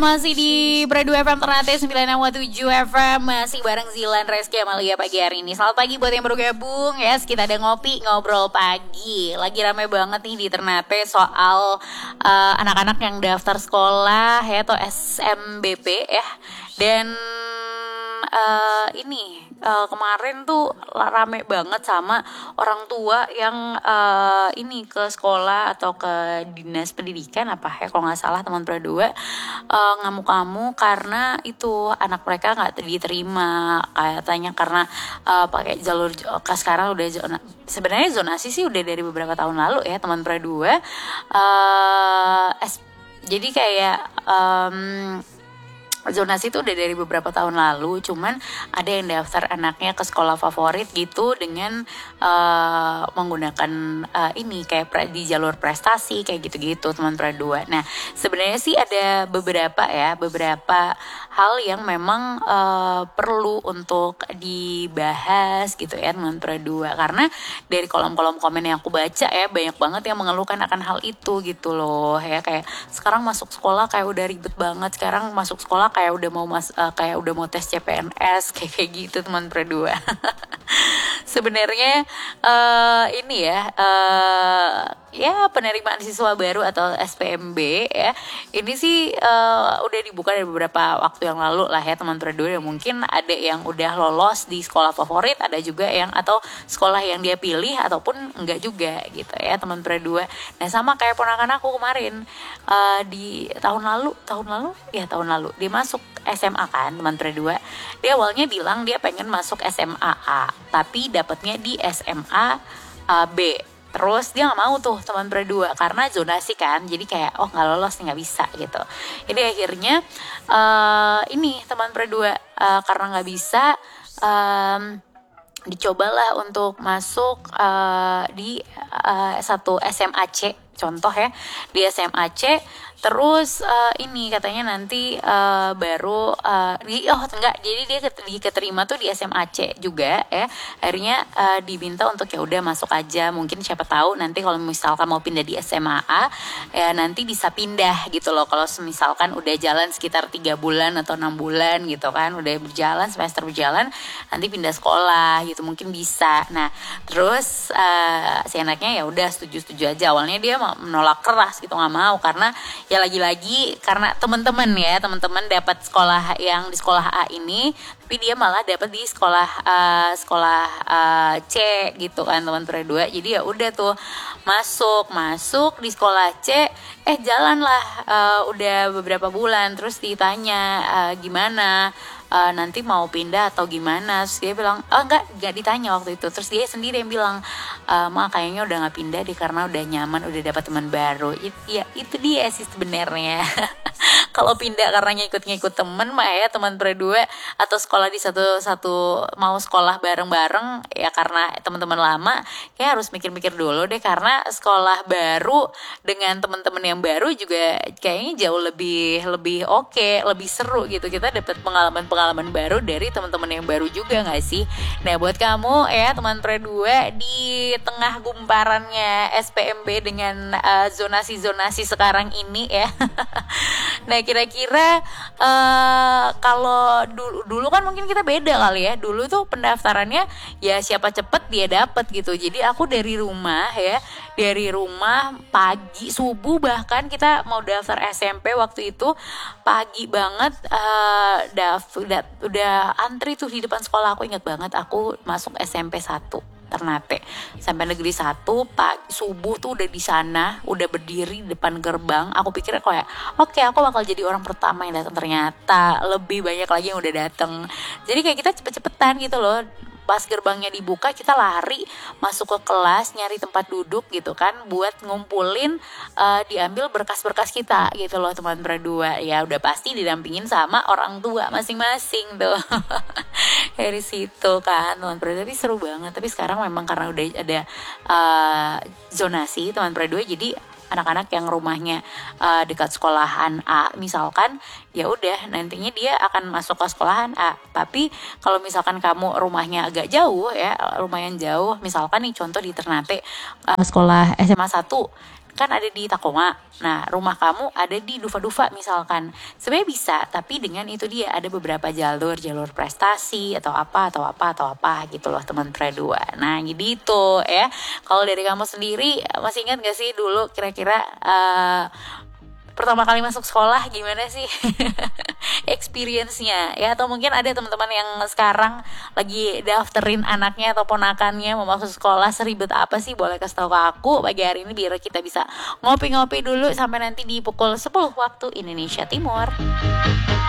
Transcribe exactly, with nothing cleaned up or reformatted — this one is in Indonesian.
Masih di Bradu F M Ternate sembilan enam tujuh F M. Masih bareng Zilan, Reski, Amalia pagi hari ini. Selamat pagi buat yang baru gabung. Yes, kita ada ngopi, ngobrol pagi. Lagi rame banget nih di Ternate soal uh, anak-anak yang daftar sekolah ya, atau S M B P ya. Dan uh, ini uh, kemarin tuh rame banget sama orang tua yang uh, ini ke sekolah atau ke dinas pendidikan apa ya, kalau nggak salah teman berdua uh, ngamuk-ngamuk karena itu anak mereka nggak diterima katanya karena uh, pakai jalur ke sekarang udah zona, sebenarnya zonasi sih udah dari beberapa tahun lalu ya teman berdua uh, jadi kayak um, zonasi itu udah dari beberapa tahun lalu, cuman ada yang daftar anaknya ke sekolah favorit gitu dengan uh, menggunakan uh, ini kayak pre, di jalur prestasi kayak gitu-gitu teman pradua. Nah sebenarnya sih ada beberapa ya beberapa hal yang memang uh, perlu untuk dibahas gitu ya teman pradua, karena dari kolom-kolom komen yang aku baca ya banyak banget yang mengeluhkan akan hal itu gitu loh ya, kayak sekarang masuk sekolah kayak udah ribet banget, sekarang masuk sekolah kayak udah mau mas uh, kayak udah mau tes C P N S kayak kayak gitu teman berdua. Sebenarnya uh, ini ya uh, ya penerimaan siswa baru atau S P M B ya ini sih uh, udah dibuka dari beberapa waktu yang lalu lah ya teman berdua. Dan mungkin ada yang udah lolos di sekolah favorit, ada juga yang atau sekolah yang dia pilih ataupun enggak juga gitu ya teman berdua. Nah sama kayak ponakan aku kemarin uh, di tahun lalu tahun lalu ya tahun lalu dia masuk S M A kan teman berdua. Dia awalnya bilang dia pengen masuk S M A A tapi dapatnya di S M A uh, B. Terus dia nggak mau tuh teman berdua karena zonasi kan, jadi kayak oh nggak lolos nih, nggak bisa gitu. Jadi akhirnya uh, ini teman berdua uh, karena nggak bisa um, dicobalah untuk masuk uh, di uh, satu S M A C contoh ya, di S M A C. Terus uh, ini katanya nanti uh, baru uh, di oh enggak, jadi dia keterima tuh di S M A C juga ya. Akhirnya uh, diminta untuk ya udah masuk aja, mungkin siapa tahu nanti kalau misalkan mau pindah di S M A A ya nanti bisa pindah gitu loh. Kalau misalkan udah jalan sekitar tiga bulan atau enam bulan gitu kan, udah berjalan semester berjalan, nanti pindah sekolah gitu mungkin bisa. Nah, terus uh, si anaknya ya udah setuju-setuju aja. Awalnya dia menolak keras gitu, nggak mau karena ya lagi-lagi karena teman-teman ya teman-teman dapat sekolah yang di sekolah A ini, tapi dia malah dapat di sekolah uh, sekolah uh, C gitu kan teman berdua. Jadi ya udah tuh masuk masuk di sekolah C, eh jalanlah uh, udah beberapa bulan, terus ditanya uh, gimana Uh, nanti mau pindah atau gimana. Terus dia bilang oh enggak, enggak ditanya waktu itu. Terus dia sendiri yang bilang e, ma kayaknya udah gak pindah deh karena udah nyaman, udah dapat teman baru. It, ya itu dia sih sebenarnya. Kalau pindah karena ngikut-ngikut temen mah ya teman berdua, atau sekolah di satu-satu mau sekolah bareng-bareng ya karena teman-teman lama, kayak harus mikir-mikir dulu deh, karena sekolah baru dengan teman-teman yang baru juga kayaknya jauh lebih lebih oke, okay, lebih seru gitu. Kita dapat pengalaman-pengalaman baru dari teman-teman yang baru juga nggak sih? Nah buat kamu ya teman berdua di tengah gumparannya S P M B dengan uh, zonasi-zonasi sekarang ini ya. Nah kira-kira uh, kalau dulu, dulu kan mungkin kita beda kali ya. Dulu tuh pendaftarannya ya siapa cepet dia dapet gitu. Jadi aku dari rumah ya, dari rumah pagi subuh, bahkan kita mau daftar S M P waktu itu pagi banget uh, daf, udah, udah antri tuh di depan sekolah. Aku ingat banget aku masuk S M P satu Ternate sampai negeri satu pagi subuh tuh udah di sana, udah berdiri di depan gerbang. Aku pikir kayak oke okay, aku bakal jadi orang pertama yang datang, ternyata lebih banyak lagi yang udah datang. Jadi kayak kita cepet-cepetan gitu loh. Pas gerbangnya dibuka kita lari masuk ke kelas, nyari tempat duduk gitu kan, buat ngumpulin uh, diambil berkas-berkas kita gitu loh teman berdua. Ya udah pasti didampingin sama orang tua masing-masing tuh. Dari situ kan teman berdua, tapi seru banget. Tapi sekarang memang karena udah ada uh, zonasi teman berdua, jadi anak-anak yang rumahnya uh, dekat sekolahan A misalkan, ya udah nantinya dia akan masuk ke sekolahan A. Tapi kalau misalkan kamu rumahnya agak jauh ya, lumayan jauh, misalkan nih contoh di Ternate uh, sekolah S M A satu kan ada di Takoma. Nah, rumah kamu ada di Dufa-Dufa misalkan. Sebenarnya bisa, tapi dengan itu dia ada beberapa jalur, jalur prestasi atau apa atau apa atau apa gitu loh teman Tra dua. Nah, gitu ya. Kalau dari kamu sendiri masih ingat gak sih dulu kira-kira uh, pertama kali masuk sekolah gimana sih experience-nya ya, atau mungkin ada teman-teman yang sekarang lagi dafterin anaknya atau ponakannya mau masuk sekolah, seribet apa sih, boleh kasih tahu ke aku pagi hari ini biar kita bisa ngopi-ngopi dulu sampai nanti di pukul sepuluh waktu Indonesia Timur.